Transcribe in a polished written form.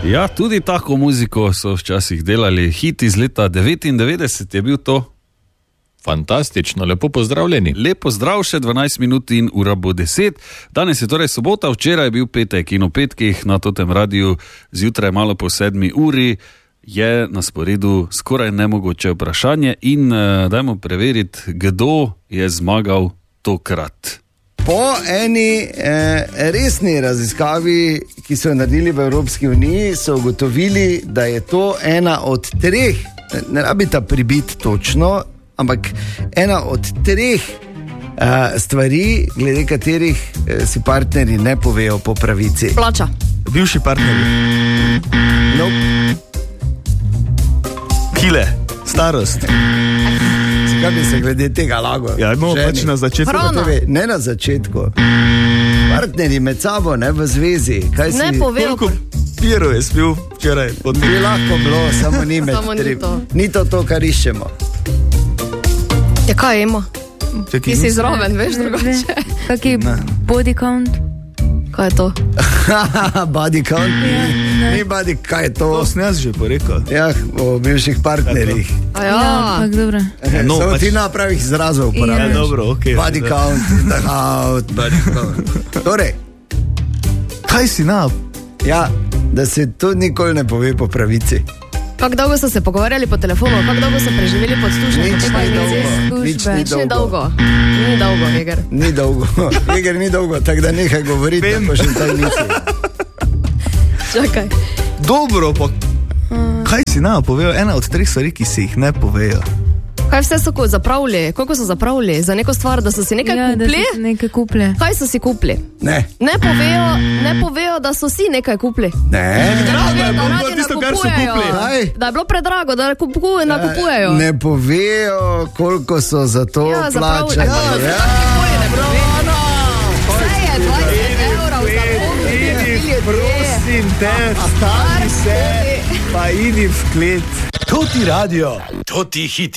Ja, tudi tako muziko so včasih delali. Hit iz leta 99 je bil to. Fantastično, lepo pozdravljeni. Lepo zdrav, še 12 minut in ura bo 10. Danes je torej sobota, včeraj je bil petek in o petkih na totem radiju zjutraj malo po 7 uri je na sporedu skoraj nemogoče vprašanje in dajmo preveriti, kdo je zmagal tokrat. Po eni resni raziskavi, ki so jo naredili v Evropski uniji, so ugotovili, da je to ena od 3, ne rabita pribiti točno, ampak ena od 3 stvari, glede katerih si partnerji ne povejo po pravici. Plača. Bivši partnerji. Kile, starost. Kaj bi se glede tega lago? Ja, imamo pač na začetku. Ne na začetku. Partnerji med sabo, ne v zvezi. Kaj ne si... povejo. Koliko pirov je spil včeraj? Bi lahko bilo, samo ni med Samo ni 3. to. Ni to, kar iščemo. Ja, kaj ima? Ti si zraven, veš, drugače. Kaki body count? Kaj je to? Body count? Ni body, kaj je to? To sem jaz že porekel. Ja, o bivših partnerjih. A ja. Tak, dobro. No, samo pač... ti napravih izrazov uporabljaš. dobro, okej. Body count, in the house, body count. Torej, Kaj si na? ja, da se to nikoli ne pove po pravici. Kako dolgo so se pogovarjali po telefonu, kako dolgo so preživeli pod službami? Nič ni dolgo. Ni dolgo, Eger. Ni dolgo. Eger ni dolgo, tako da nehaj govoriti, tako še taj nisi. Čakaj. Dobro, pa kaj si na povejo? Ena od 3 stvari, ki se jih ne povejo. Kaj vse so zapravili? Koliko so zapravili za neko stvar, da so si nekaj Ja, da kupili? so si nekaj kupili. Kaj so si kupili? Ne. Ne povejo, da so si nekaj kupili. Ne. Drago je Da bilo radi tisto, kar so nakupujejo. kupili. Kaj? Da je bilo predrago, da nakupujejo. Ne povejo, koliko so za to Ja, zapravili. plačali. Ja, ne povejo. Vse je 20 evrov za pol. Prosim te, stavi se, pa idi v klet. To ti radio, to ti hiti.